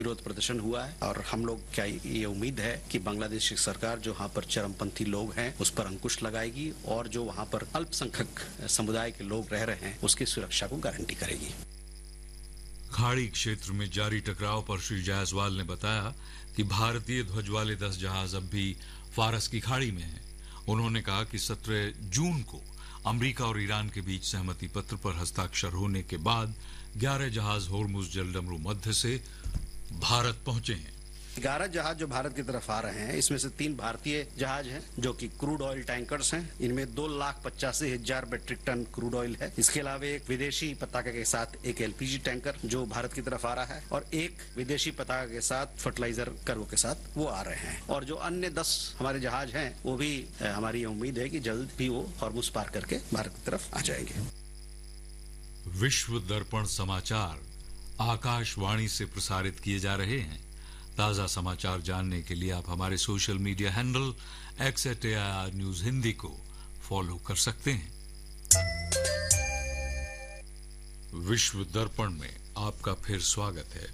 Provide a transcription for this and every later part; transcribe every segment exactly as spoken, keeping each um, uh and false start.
विरोध प्रदर्शन हुआ है और हम लोग क्या ये उम्मीद है कि बांग्लादेश की सरकार जो वहाँ पर चरमपंथी लोग हैं उस पर अंकुश लगाएगी और जो वहाँ पर अल्पसंख्यक समुदाय के लोग रह रहे हैं उसकी सुरक्षा को गारंटी करेगी। खाड़ी क्षेत्र में जारी टकराव पर श्री जायसवाल ने बताया कि भारतीय ध्वज वाले दस जहाज अब भी फारस की खाड़ी में हैं। उन्होंने कहा कि सत्रह जून को अमेरिका और ईरान के बीच सहमति पत्र पर हस्ताक्षर होने के बाद ग्यारह जहाज होर्मुज जलडमरू मध्य से भारत पहुंचे हैं। ग्यारह जहाज जो भारत की तरफ आ रहे हैं इसमें से तीन भारतीय जहाज हैं जो कि क्रूड ऑयल टैंकर्स हैं। इनमें दो लाख पचासी हजार मेट्रिक टन क्रूड ऑयल है। इसके अलावा एक विदेशी पताका के साथ एक एलपीजी टैंकर जो भारत की तरफ आ रहा है और एक विदेशी पताका के साथ फर्टिलाइजर कार्गो के साथ वो आ रहे हैं। और जो अन्य दस हमारे जहाज हैं वो भी हमारी उम्मीद है कि जल्द भी वो हॉर्मुज पार करके भारत की तरफ आ जाएंगे। विश्व दर्पण समाचार आकाशवाणी से प्रसारित किए जा रहे हैं। ताजा समाचार जानने के लिए आप हमारे social media handle x eight AIR news Hindi को फॉलो कर सकते हैं। विश्व दर्पण में आपका फिर स्वागत है।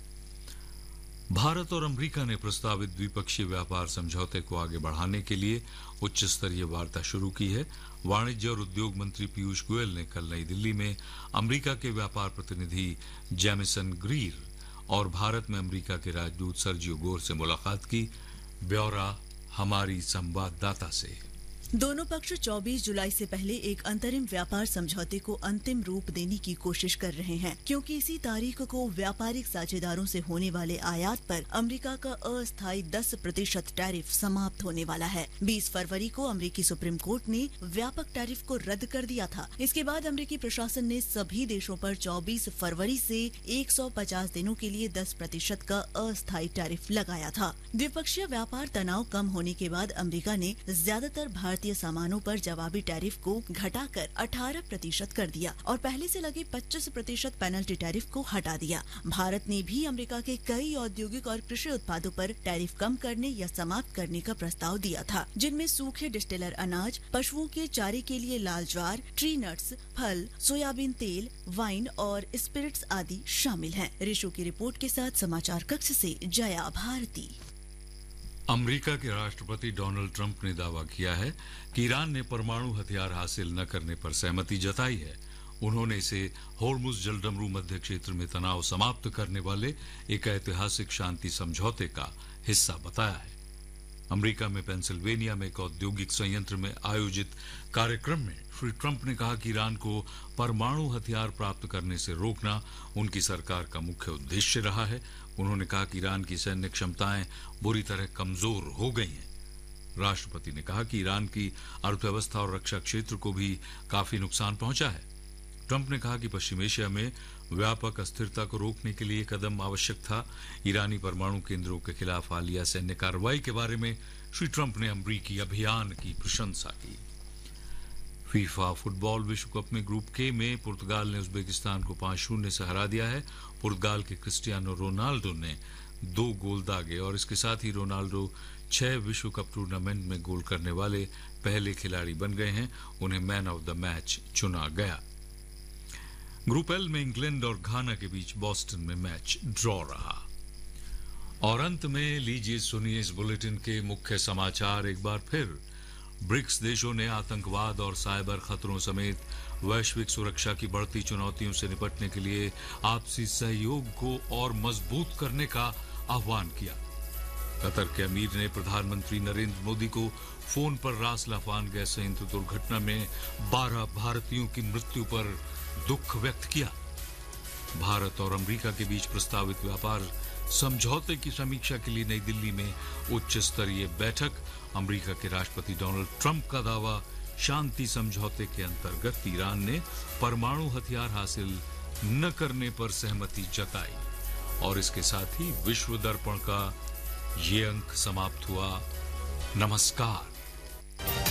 भारत और अमेरिका ने प्रस्तावित द्विपक्षीय व्यापार समझौते को आगे बढ़ाने के लिए उच्च स्तरीय वार्ता शुरू की है। वाणिज्य और उद्योग मंत्री पीयूष गोयल ने कल नई दिल्ली में अमेरिका के व्यापार प्रतिनिधि जेमिसन ग्रीर और भारत में अमेरिका के राजदूत सर्जियो गोर से मुलाकात की। ब्यौरा हमारी संवाददाता से। दोनों पक्ष चौबीस जुलाई से पहले एक अंतरिम व्यापार समझौते को अंतिम रूप देने की कोशिश कर रहे हैं, क्योंकि इसी तारीख को व्यापारिक साझेदारों से होने वाले आयात पर अमेरिका का अस्थायी दस प्रतिशत टैरिफ समाप्त होने वाला है। बीस फरवरी को अमेरिकी सुप्रीम कोर्ट ने व्यापक टैरिफ को रद्द कर दिया था। इसके बाद अमेरिकी प्रशासन ने सभी देशों पर चौबीस फरवरी से एक सौ पचास दिनों के लिए दस प्रतिशत का अस्थायी टैरिफ लगाया था। द्विपक्षीय व्यापार तनाव कम होने के बाद अमेरिका ने ज्यादातर भारतीय सामानों पर जवाबी टैरिफ को घटाकर अठारह प्रतिशत कर दिया और पहले से लगे पच्चीस प्रतिशत पेनल्टी टैरिफ को हटा दिया। भारत ने भी अमेरिका के कई औद्योगिक और कृषि उत्पादों पर टैरिफ कम करने या समाप्त करने का प्रस्ताव दिया था, जिनमें सूखे डिस्टिलर अनाज, पशुओं के चारे के लिए लाल ज्वार, ट्री नट्स, फल, सोयाबीन तेल, वाइन और स्पिरिट्स आदि शामिल हैं। ऋषु की रिपोर्ट के साथ समाचार कक्ष से जया भारती। अमेरिका के राष्ट्रपति डोनाल्ड ट्रंप ने दावा किया है कि ईरान ने परमाणु हथियार हासिल न करने पर सहमति जताई है। उन्होंने इसे होर्मुज जलडमरू मध्य क्षेत्र में तनाव समाप्त करने वाले एक ऐतिहासिक शांति समझौते का हिस्सा बताया है। अमेरिका में पेंसिल्वेनिया में एक औद्योगिक संयंत्र में आयोजित कार्यक्रम में श्री ट्रंप ने कहा कि ईरान को परमाणु हथियार प्राप्त करने से रोकना उनकी सरकार का मुख्य उद्देश्य रहा है। उन्होंने कहा कि ईरान की सैन्य क्षमताएं बुरी तरह कमजोर हो गई हैं। राष्ट्रपति ने कहा कि ईरान की अर्थव्यवस्था और रक्षा क्षेत्र को भी काफी नुकसान पहुंचा है। ट्रंप ने कहा कि पश्चिम एशिया में व्यापक अस्थिरता को रोकने के लिए कदम आवश्यक था। ईरानी परमाणु केंद्रों के खिलाफ हालिया सैन्य कार्रवाई के बारे में श्री ट्रंप ने अमेरिकी अभियान की प्रशंसा की। फीफा फुटबॉल विश्व कप में ग्रुप के में पुर्तगाल ने उज्बेकिस्तान को पांच शून्य से हरा दिया है। पुर्तगाल के क्रिस्टियानो रोनाल्डो ने दो गोल दागे और इसके साथ ही रोनाल्डो छह विश्व कप टूर्नामेंट में गोल करने वाले पहले खिलाड़ी बन गए हैं। उन्हें मैन ऑफ द मैच चुना गया। ग्रुप एल में इंग्लैंड और घाना के बीच बॉस्टन में मैच ड्रॉ रहा। और अंत में लीजिए सुनिए इस बुलेटिन के मुख्य समाचार एक बार फिर। ब्रिक्स देशों ने आतंकवाद और साइबर खतरों समेत वैश्विक सुरक्षा की बढ़ती चुनौतियों से निपटने के लिए आपसी सहयोग को और मजबूत करने का आह्वान किया। कतर के अमीर ने प्रधानमंत्री नरेंद्र मोदी को फोन पर रास लाफान गैस संयंत्र दुर्घटना में बारह भारतीयों की मृत्यु पर दुख व्यक्त किया। भारत और अमेरिका के बीच प्रस्तावित व्यापार समझौते की समीक्षा के लिए नई दिल्ली में उच्च स्तरीय बैठक। अमेरिका के राष्ट्रपति डोनाल्ड ट्रंप का दावा, शांति समझौते के अंतर्गत ईरान ने परमाणु हथियार हासिल न करने पर सहमति जताई। और इसके साथ ही विश्व दर्पण का ये अंक समाप्त हुआ। नमस्कार।